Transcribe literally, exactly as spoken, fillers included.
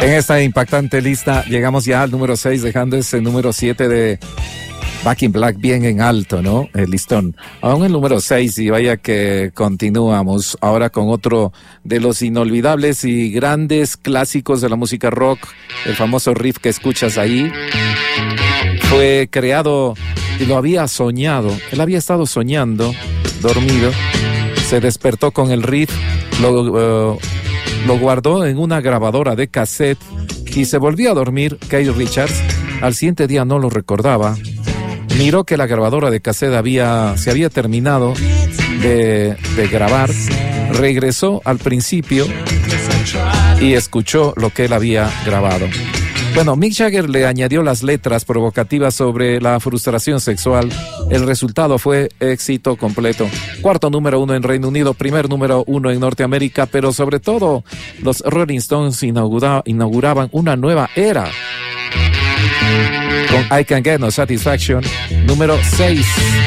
En esta impactante lista llegamos ya al número seis, dejando ese número siete de Back in Black bien en alto, ¿no? El listón. Aún el número seis, y vaya que continuamos ahora con otro de los inolvidables y grandes clásicos de la música rock. El famoso riff que escuchas ahí fue creado y lo había soñado. Él había estado soñando, dormido, se despertó con el riff, lo, uh, lo guardó en una grabadora de cassette y se volvió a dormir. Keith Richards al siguiente día no lo recordaba. Miró que la grabadora de cassette había, se había terminado de, de grabar, regresó al principio y escuchó lo que él había grabado. Bueno, Mick Jagger le añadió las letras provocativas sobre la frustración sexual. El resultado fue éxito completo. Cuarto número uno en Reino Unido, primer número uno en Norteamérica, pero sobre todo los Rolling Stones inaugura, inauguraban una nueva era con I Can't Get No Satisfaction, número seis.